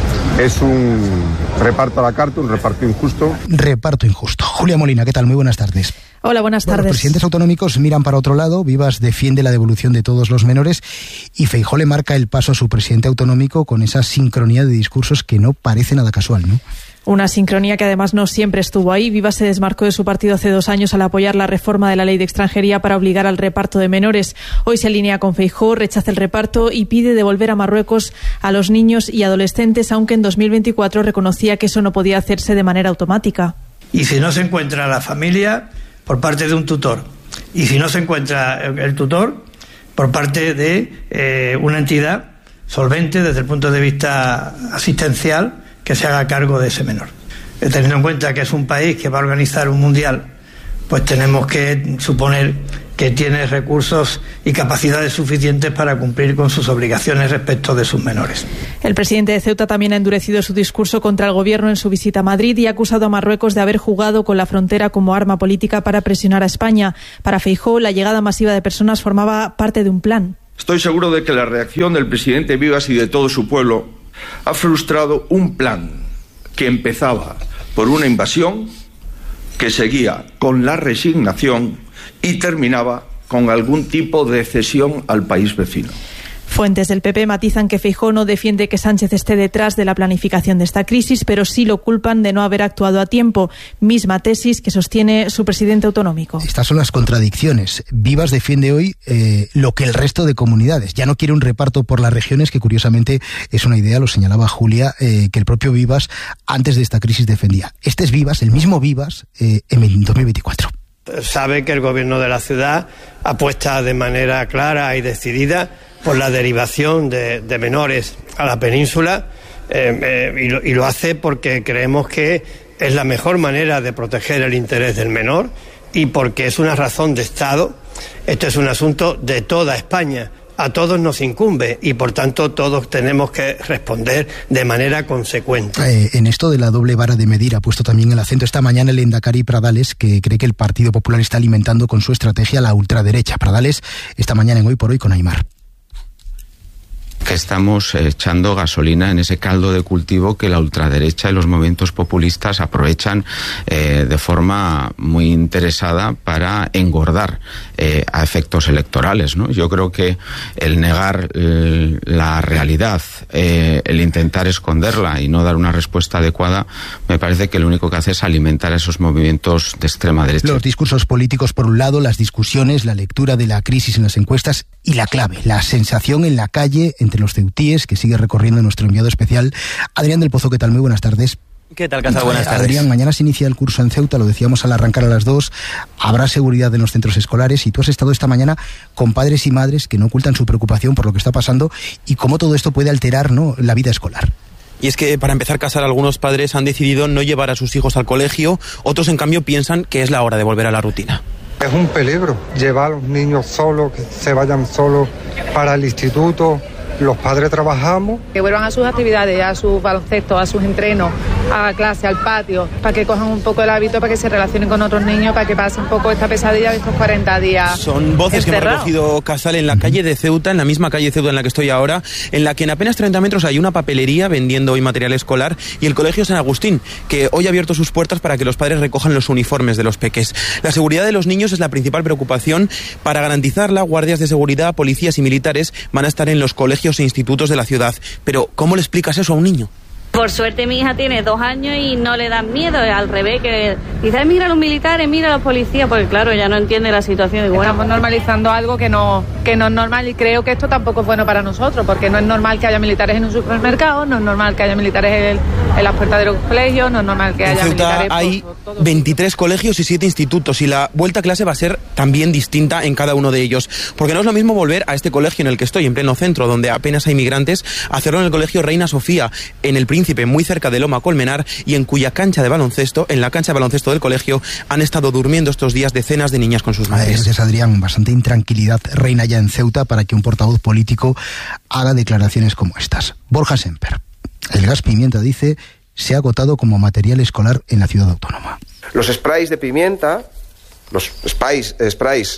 Speaker 26: es un reparto a la carta, un reparto injusto.
Speaker 17: Reparto injusto. Julia Molina, ¿qué tal? Muy buenas tardes.
Speaker 27: Hola, buenas tardes.
Speaker 17: Bueno, los presidentes autonómicos miran para otro lado. Vivas defiende la devolución de todos los menores y Feijóo le marca el paso a su presidente autonómico con esa sincronía de discursos que no parece nada casual, ¿no?
Speaker 27: Una sincronía que además no siempre estuvo ahí. Vivas se desmarcó de su partido hace dos años al apoyar la reforma de la ley de extranjería para obligar al reparto de menores. Hoy se alinea con Feijóo, rechaza el reparto y pide devolver a Marruecos a los niños y adolescentes, aunque en dos mil veinticuatro reconocía que eso no podía hacerse de manera automática.
Speaker 28: Y si no se encuentra la familia, por parte de un tutor. Y si no se encuentra el tutor, por parte de eh, una entidad solvente desde el punto de vista asistencial, que se haga cargo de ese menor. Teniendo en cuenta que es un país que va a organizar un mundial, pues tenemos que suponer que tiene recursos y capacidades suficientes para cumplir con sus obligaciones respecto de sus menores.
Speaker 27: El presidente de Ceuta también ha endurecido su discurso contra el gobierno en su visita a Madrid y ha acusado a Marruecos de haber jugado con la frontera como arma política para presionar a España. Para Feijóo, la llegada masiva de personas formaba parte de un plan.
Speaker 29: Estoy seguro de que la reacción del presidente Vivas y de todo su pueblo ha frustrado un plan que empezaba por una invasión, que seguía con la resignación y terminaba con algún tipo de cesión al país vecino.
Speaker 27: Fuentes del P P matizan que Feijóo no defiende que Sánchez esté detrás de la planificación de esta crisis, pero sí lo culpan de no haber actuado a tiempo. Misma tesis que sostiene su presidente autonómico.
Speaker 17: Estas son las contradicciones. Vivas defiende hoy eh, lo que el resto de comunidades. Ya no quiere un reparto por las regiones, que curiosamente es una idea, lo señalaba Julia, eh, que el propio Vivas antes de esta crisis defendía. Este es Vivas, el mismo Vivas, eh, en dos mil veinticuatro.
Speaker 28: Sabe que el gobierno de la ciudad apuesta de manera clara y decidida por la derivación de, de menores a la península eh, eh, y, lo, y lo hace porque creemos que es la mejor manera de proteger el interés del menor y porque es una razón de Estado. Esto es un asunto de toda España. A todos nos incumbe y por tanto todos tenemos que responder de manera consecuente.
Speaker 17: Eh, en esto de la doble vara de medir ha puesto también el acento esta mañana el Endacari Pradales, que cree que el Partido Popular está alimentando con su estrategia la ultraderecha. Pradales esta mañana en Hoy por Hoy con Aimar.
Speaker 30: Que estamos echando gasolina en ese caldo de cultivo que la ultraderecha y los movimientos populistas aprovechan eh, de forma muy interesada para engordar eh, a efectos electorales, ¿no? Yo creo que el negar eh, la realidad, eh, el intentar esconderla y no dar una respuesta adecuada, me parece que lo único que hace es alimentar a esos movimientos de extrema derecha.
Speaker 17: Los discursos políticos por un lado, las discusiones, la lectura de la crisis en las encuestas y la clave, la sensación en la calle entre los ceutíes, que sigue recorriendo nuestro enviado especial Adrián del Pozo. ¿Qué tal? Muy buenas tardes.
Speaker 31: ¿Qué tal, Casal? Buenas tardes.
Speaker 17: Adrián, mañana se inicia el curso en Ceuta, lo decíamos al arrancar a las dos, habrá seguridad en los centros escolares y tú has estado esta mañana con padres y madres que no ocultan su preocupación por lo que está pasando y cómo todo esto puede alterar, ¿no?, la vida escolar.
Speaker 31: Y es que, para empezar, Casal, algunos padres han decidido no llevar a sus hijos al colegio, otros, en cambio, piensan que es la hora de volver a la rutina.
Speaker 32: Es un peligro llevar a los niños solos, que se vayan solos para el instituto. Los padres trabajamos.
Speaker 2: Que vuelvan a sus actividades, a sus baloncesto, a sus entrenos, a clase, al patio, para que cojan un poco el hábito, para que se relacionen con otros niños, para que pasen un poco esta pesadilla de estos cuarenta días.
Speaker 31: Son voces que hemos recogido, Casal, en la calle de Ceuta, en la misma calle de Ceuta en la que estoy ahora, en la que en apenas treinta metros hay una papelería vendiendo hoy material escolar y el Colegio San Agustín, que hoy ha abierto sus puertas para que los padres recojan los uniformes de los peques. La seguridad de los niños es la principal preocupación. Para garantizarla, guardias de seguridad, policías y militares van a estar en los colegios e institutos de la ciudad. Pero, ¿cómo le explicas eso a un niño?
Speaker 5: Por suerte mi hija tiene dos años y no le dan miedo, al revés, que dice, mira a los militares, mira a los policías, porque claro, ya no entiende la situación. Y bueno,
Speaker 2: estamos normalizando algo que no, que no es normal, y creo que esto tampoco es bueno para nosotros, porque no es normal que haya militares en un supermercado, no es normal que haya militares en, en las puertas de los colegios, no es normal que haya
Speaker 31: en Ceuta
Speaker 2: militares...
Speaker 31: hay
Speaker 2: por, por todo.
Speaker 31: veintitrés colegios y siete institutos, y la vuelta a clase va a ser también distinta en cada uno de ellos, porque no es lo mismo volver a este colegio en el que estoy, en pleno centro, donde apenas hay migrantes, hacerlo en el colegio Reina Sofía, en El Príncipe, muy cerca de Loma Colmenar, y en cuya cancha de baloncesto, en la cancha de baloncesto del colegio, han estado durmiendo estos días decenas de niñas con sus madres.
Speaker 17: Gracias, Adrián. Bastante intranquilidad reina ya en Ceuta para que un portavoz político haga declaraciones como estas. Borja Semper. El gas pimienta, dice, se ha agotado como material escolar en la ciudad autónoma.
Speaker 6: Los sprays de pimienta, los sprays, sprays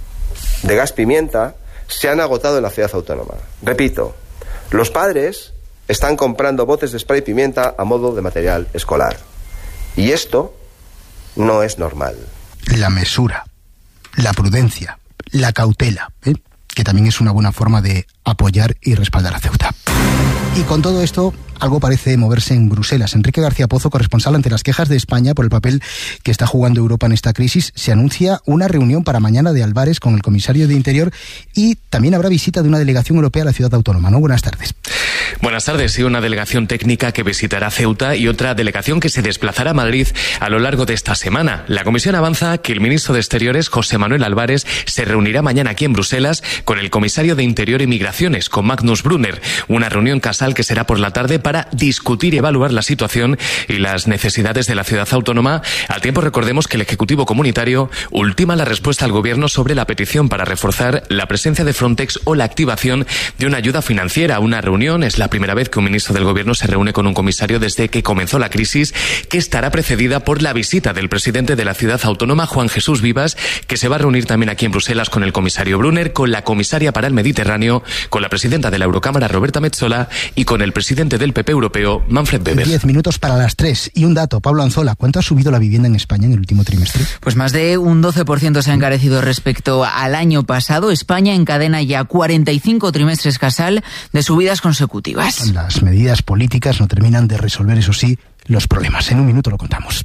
Speaker 6: de gas pimienta, se han agotado en la ciudad autónoma. Repito, los padres están comprando botes de spray pimienta a modo de material escolar. Y esto no es normal.
Speaker 17: La mesura, la prudencia, la cautela, ¿eh? que también es una buena forma de apoyar y respaldar a Ceuta. Y con todo esto, algo parece moverse en Bruselas. Enrique García Pozo, corresponsal ante las quejas de España por el papel que está jugando Europa en esta crisis, se anuncia una reunión para mañana de Álvarez con el comisario de Interior, y también habrá visita de una delegación europea a la ciudad autónoma, ¿no? Buenas tardes.
Speaker 7: Buenas tardes. Sí, una delegación técnica que visitará Ceuta y otra delegación que se desplazará a Madrid a lo largo de esta semana. La comisión avanza que el ministro de Exteriores, José Manuel Álvarez, se reunirá mañana aquí en Bruselas con el comisario de Interior y Migraciones, con Magnus Brunner, una reunión casal que será por la tarde para discutir y evaluar la situación y las necesidades de la ciudad autónoma. Al tiempo, recordemos que el Ejecutivo Comunitario ultima la respuesta al Gobierno sobre la petición para reforzar la presencia de Frontex o la activación de una ayuda financiera. Una reunión es la primera vez que un ministro del Gobierno se reúne con un comisario desde que comenzó la crisis, que estará precedida por la visita del presidente de la ciudad autónoma, Juan Jesús Vivas, que se va a reunir también aquí en Bruselas con el comisario Brunner, con la comisaria para el Mediterráneo, con la presidenta de la Eurocámara, Roberta Metsola, y con el presidente del P P europeo, Manfred Weber.
Speaker 17: Diez minutos para las tres. Y un dato, Pablo Anzola, ¿cuánto ha subido la vivienda en España en el último trimestre?
Speaker 10: Pues más de un doce por ciento se ha encarecido respecto al año pasado. España encadena ya cuarenta y cinco trimestres casal de subidas consecutivas.
Speaker 17: Las medidas políticas no terminan de resolver, eso sí, los problemas. En un minuto lo contamos.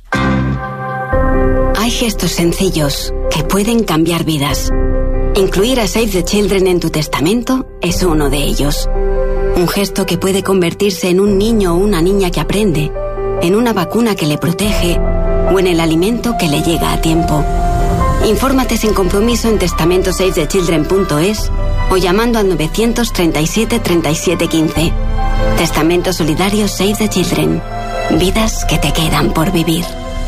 Speaker 11: Hay gestos sencillos que pueden cambiar vidas. Incluir a Save the Children en tu testamento es uno de ellos. Un gesto que puede convertirse en un niño o una niña que aprende, en una vacuna que le protege o en el alimento que le llega a tiempo. Infórmate sin compromiso en testamento save the children punto es o llamando al novecientos treinta y siete treinta y siete quince. Testamento solidario Save the Children. Vidas que te quedan por vivir.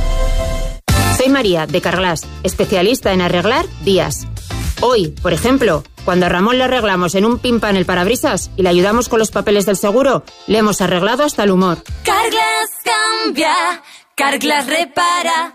Speaker 12: Soy María, de Carglass, especialista en arreglar vías. Hoy, por ejemplo, cuando a Ramón le arreglamos en un pimpan el parabrisas y le ayudamos con los papeles del seguro, le hemos arreglado hasta el humor.
Speaker 13: Carglass cambia, Carglass repara.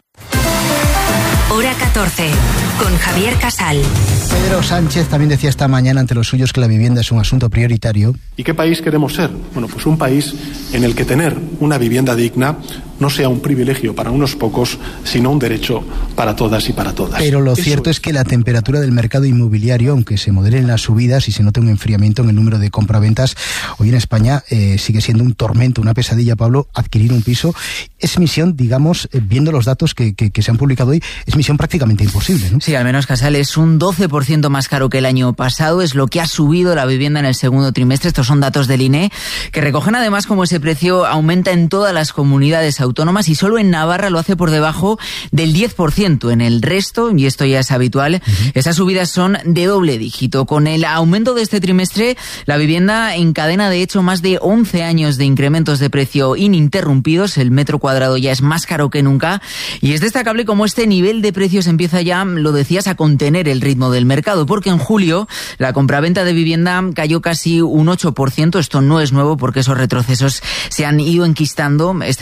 Speaker 14: Hora catorce, con Javier Casal.
Speaker 17: Pedro Sánchez también decía esta mañana ante los suyos que la vivienda es un asunto prioritario.
Speaker 22: ¿Y qué país queremos ser? Bueno, pues un país en el que tener una vivienda digna no sea un privilegio para unos pocos, sino un derecho para todas y para todas.
Speaker 17: Pero lo cierto es que la temperatura del mercado inmobiliario, aunque se moderen las subidas y se note un enfriamiento en el número de compraventas, hoy en España eh, sigue siendo un tormento, una pesadilla, Pablo, adquirir un piso. Es misión, digamos, eh, viendo los datos que, que, que se han publicado hoy, es misión prácticamente imposible, ¿no?
Speaker 10: Sí, al menos, Casal, es un doce por ciento más caro que el año pasado, es lo que ha subido la vivienda en el segundo trimestre. Estos son datos del I N E, que recogen además cómo ese precio aumenta en todas las comunidades autónomas y solo en Navarra lo hace por debajo del diez por ciento. En el resto, y esto ya es habitual, uh-huh. esas subidas son de doble dígito. Con el aumento de este trimestre, la vivienda encadena de hecho más de once años de incrementos de precio ininterrumpidos. El metro cuadrado ya es más caro que nunca y es destacable cómo este nivel de precios empieza ya, lo decías, a contener el ritmo del mercado, porque en julio la compraventa de vivienda cayó casi un ocho por ciento. Esto no es nuevo porque esos retrocesos se han ido enquistando este dos mil veintitrés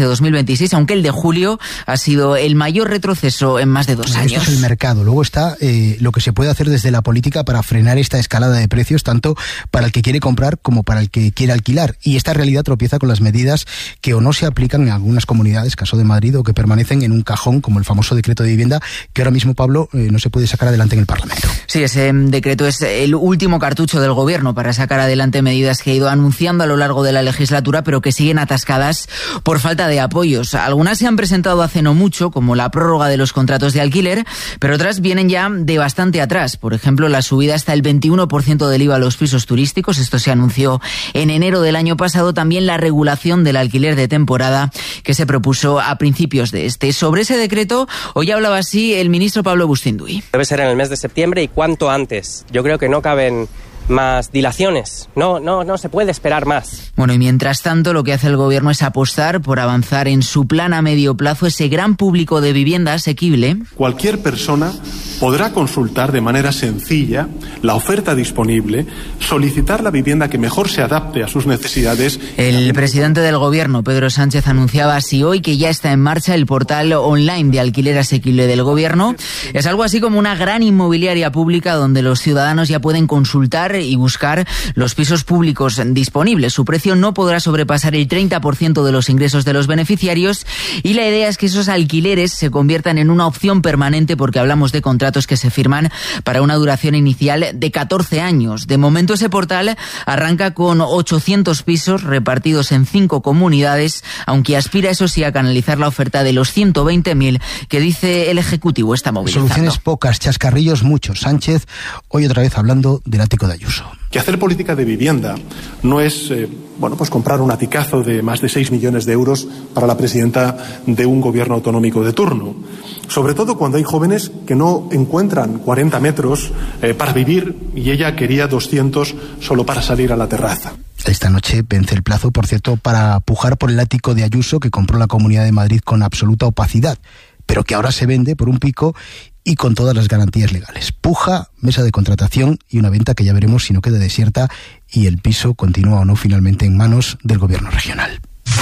Speaker 10: veintiséis, aunque el de julio ha sido el mayor retroceso en más de dos años.
Speaker 17: Esto es el mercado. Luego está eh, lo que se puede hacer desde la política para frenar esta escalada de precios, tanto para el que quiere comprar como para el que quiere alquilar. Y esta realidad tropieza con las medidas que o no se aplican en algunas comunidades, caso de Madrid, o que permanecen en un cajón, como el famoso decreto de vivienda, que ahora mismo, Pablo, eh, no se puede sacar adelante en el Parlamento.
Speaker 10: Sí, ese decreto es el último cartucho del Gobierno para sacar adelante medidas que ha ido anunciando a lo largo de la legislatura, pero que siguen atascadas por falta de apoyos. Algunas se han presentado hace no mucho, como la prórroga de los contratos de alquiler, pero otras vienen ya de bastante atrás. Por ejemplo, la subida hasta el veintiuno por ciento del I V A a los pisos turísticos. Esto se anunció en enero del año pasado. También la regulación del alquiler de temporada, que se propuso a principios de este. Sobre ese decreto, hoy hablaba así el ministro Pablo Bustinduy.
Speaker 1: Debe ser en el mes de septiembre y cuanto antes. Yo creo que no caben más dilaciones. No, no, no se puede esperar más.
Speaker 10: Bueno, y mientras tanto, lo que hace el Gobierno es apostar por avanzar en su plan a medio plazo, ese gran público de vivienda asequible.
Speaker 22: Cualquier persona podrá consultar de manera sencilla la oferta disponible, solicitar la vivienda que mejor se adapte a sus necesidades.
Speaker 10: El presidente del Gobierno, Pedro Sánchez, anunciaba así hoy que ya está en marcha el portal online de alquiler asequible del Gobierno. Es algo así como una gran inmobiliaria pública donde los ciudadanos ya pueden consultar y buscar los pisos públicos disponibles. Su precio no podrá sobrepasar el treinta por ciento de los ingresos de los beneficiarios, y la idea es que esos alquileres se conviertan en una opción permanente, porque hablamos de contratos que se firman para una duración inicial de catorce años. De momento ese portal arranca con ochocientos pisos repartidos en cinco comunidades, aunque aspira, eso sí, a canalizar la oferta de los ciento veinte mil que dice el Ejecutivo está movilizando.
Speaker 17: Soluciones pocas, chascarrillos muchos. Sánchez hoy otra vez hablando del ático de Ayuso.
Speaker 22: Que hacer política de vivienda no es eh, bueno, pues comprar un aticazo de más de seis millones de euros para la presidenta de un gobierno autonómico de turno. Sobre todo cuando hay jóvenes que no encuentran cuarenta metros eh, para vivir, y ella quería doscientos solo para salir a la terraza.
Speaker 17: Esta noche vence el plazo, por cierto, para pujar por el ático de Ayuso que compró la Comunidad de Madrid con absoluta opacidad, pero que ahora se vende por un pico y con todas las garantías legales. Puja, mesa de contratación y una venta que ya veremos si no queda desierta y el piso continúa o no finalmente en manos del Gobierno regional.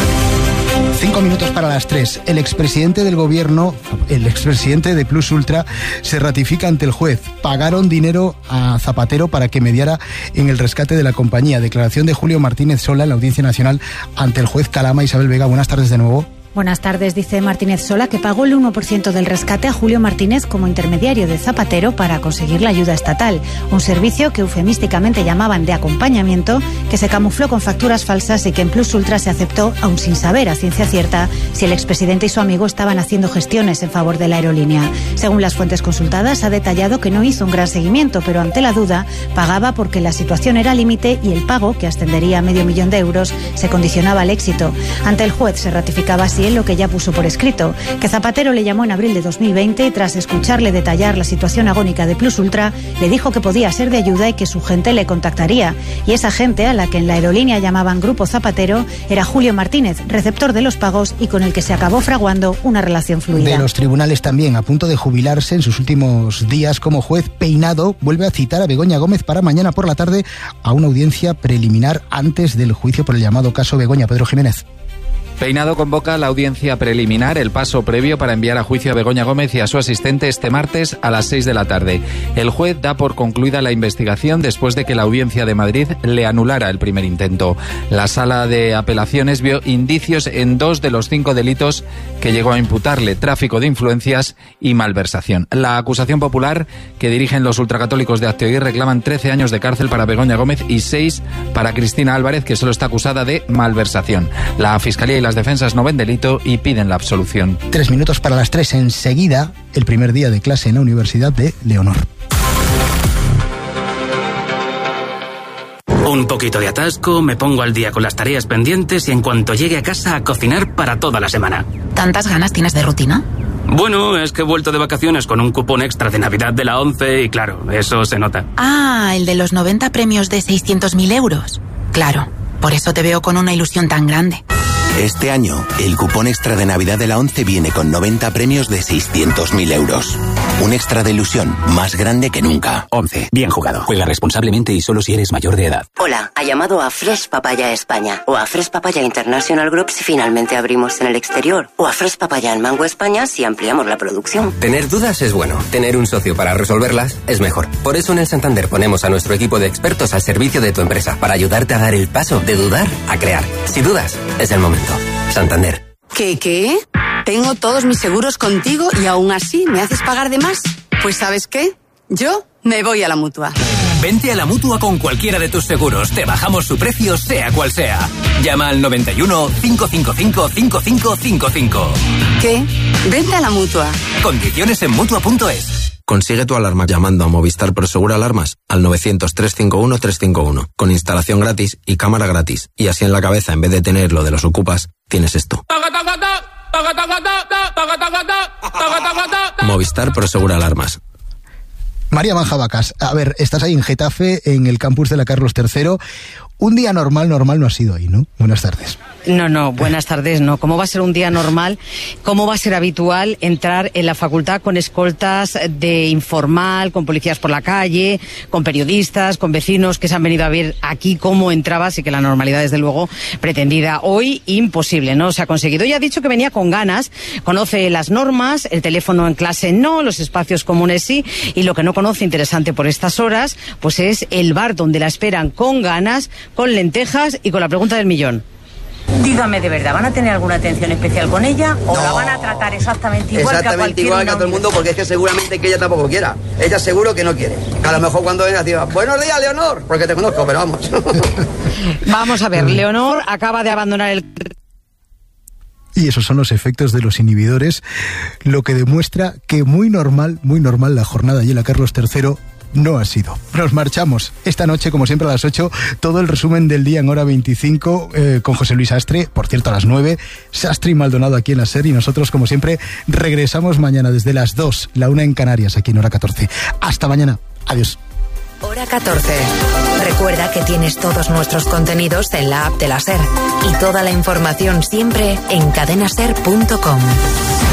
Speaker 17: Cinco minutos para las tres. El expresidente del Gobierno, el expresidente de Plus Ultra, se ratifica ante el juez. Pagaron dinero a Zapatero para que mediara en el rescate de la compañía. Declaración de Julio Martínez Sola en la Audiencia Nacional ante el juez Calama. Isabel Vega, buenas tardes de nuevo.
Speaker 3: Buenas tardes, dice Martínez Sola que pagó el uno por ciento del rescate a Julio Martínez como intermediario de Zapatero para conseguir la ayuda estatal, un servicio que eufemísticamente llamaban de acompañamiento, que se camufló con facturas falsas y que en Plus Ultra se aceptó aún sin saber a ciencia cierta si el expresidente y su amigo estaban haciendo gestiones en favor de la aerolínea. Según las fuentes consultadas, ha detallado que no hizo un gran seguimiento, pero ante la duda pagaba porque la situación era límite y el pago, que ascendería a medio millón de euros, se condicionaba al éxito. Ante el juez se ratificaba así lo que ya puso por escrito, que Zapatero le llamó en abril de dos mil veinte y tras escucharle detallar la situación agónica de Plus Ultra, le dijo que podía ser de ayuda y que su gente le contactaría. Y esa gente, a la que en la aerolínea llamaban Grupo Zapatero, era Julio Martínez, receptor de los pagos y con el que se acabó fraguando una relación fluida.
Speaker 17: De los tribunales también, a punto de jubilarse en sus últimos días como juez, Peinado vuelve a citar a Begoña Gómez para mañana por la tarde a una audiencia preliminar antes del juicio por el llamado caso Begoña. Pedro Jiménez.
Speaker 4: Peinado convoca la audiencia preliminar, el paso previo para enviar a juicio a Begoña Gómez y a su asistente este martes a las seis de la tarde. El juez da por concluida la investigación después de que la Audiencia de Madrid le anulara el primer intento. La sala de apelaciones vio indicios en dos de los cinco delitos que llegó a imputarle: tráfico de influencias y malversación. La acusación popular que dirigen los ultracatólicos de Acteoír reclaman trece años de cárcel para Begoña Gómez y seis para Cristina Álvarez, que solo está acusada de malversación. La Fiscalía y la Las defensas no ven delito y piden la absolución.
Speaker 17: Tres minutos para las tres. Enseguida, el primer día de clase en la Universidad de Leonor.
Speaker 8: Un poquito de atasco, me pongo al día con las tareas pendientes y en cuanto llegue a casa a cocinar para toda la semana.
Speaker 15: ¿Tantas ganas tienes de rutina?
Speaker 8: Bueno, es que he vuelto de vacaciones con un cupón extra de Navidad de la ONCE y claro, eso se nota.
Speaker 15: Ah, el de los noventa premios de seiscientos mil euros. Claro, por eso te veo con una ilusión tan grande.
Speaker 9: Este año, el cupón extra de Navidad de la ONCE viene con noventa premios de seiscientos mil euros. Un extra de ilusión más grande que nunca.
Speaker 16: ONCE. Bien jugado. Juega responsablemente y solo si eres mayor de edad.
Speaker 18: Hola, ha llamado a Fresh Papaya España o a Fresh Papaya International Group si finalmente abrimos en el exterior o a Fresh Papaya en Mango España si ampliamos la producción.
Speaker 19: Tener dudas es bueno. Tener un socio para resolverlas es mejor. Por eso en el Santander ponemos a nuestro equipo de expertos al servicio de tu empresa para ayudarte a dar el paso de dudar a crear. Si dudas, es el momento. Santander.
Speaker 20: ¿Qué, qué? Tengo todos mis seguros contigo y aún así me haces pagar de más. Pues ¿sabes qué? Yo me voy a la Mutua.
Speaker 21: Vente a la Mutua con cualquiera de tus seguros. Te bajamos su precio, sea cual sea. Llama al noventa y uno, cinco cinco cinco, cinco cinco cinco cinco.
Speaker 20: ¿Qué? Vente a la Mutua.
Speaker 21: Condiciones en Mutua punto es.
Speaker 23: Consigue tu alarma llamando a Movistar Prosegur Alarmas al novecientos, trescientos cincuenta y uno, trescientos cincuenta y uno, con instalación gratis y cámara gratis. Y así en la cabeza, en vez de tener lo de los ocupas, tienes esto. Movistar Prosegur Alarmas.
Speaker 17: María Manjabacas, a ver, estás ahí en Getafe, en el campus de la Carlos tercero. Un día normal, normal no ha sido ahí, ¿no? Buenas tardes.
Speaker 24: No, no, buenas tardes, no. ¿Cómo va a ser un día normal? ¿Cómo va a ser habitual entrar en la facultad con escoltas de informal, con policías por la calle, con periodistas, con vecinos que se han venido a ver aquí cómo entraba? Así que la normalidad, desde luego, pretendida hoy, imposible, ¿no? Se ha conseguido. Ya ha dicho que venía con ganas, conoce las normas, el teléfono en clase no, los espacios comunes sí, y lo que no conoce, interesante por estas horas, pues es el bar donde la esperan con ganas, con lentejas y con la pregunta del millón.
Speaker 25: Dígame, ¿de verdad van a tener alguna atención especial con ella o no, la van a tratar exactamente igual
Speaker 26: exactamente
Speaker 25: que a cualquier
Speaker 26: igual que a todo el mundo? Porque es que seguramente que ella tampoco quiera. Ella seguro que no quiere. Que a lo mejor cuando venga diga, buenos días, Leonor, porque te conozco, pero vamos.
Speaker 24: Vamos a ver, Leonor acaba de abandonar el...
Speaker 17: Y esos son los efectos de los inhibidores, lo que demuestra que muy normal, muy normal la jornada allí en la Carlos tercero no ha sido. Nos marchamos. Esta noche, como siempre, a las ocho, todo el resumen del día en hora veinticinco eh, con José Luis Sastre. Por cierto, a las nueve, Sastre y Maldonado aquí en la SER. Y nosotros, como siempre, regresamos mañana desde las dos, la una en Canarias, aquí en hora catorce. Hasta mañana. Adiós.
Speaker 14: Hora catorce. Recuerda que tienes todos nuestros contenidos en la app de la SER. Y toda la información siempre en cadenaser punto com.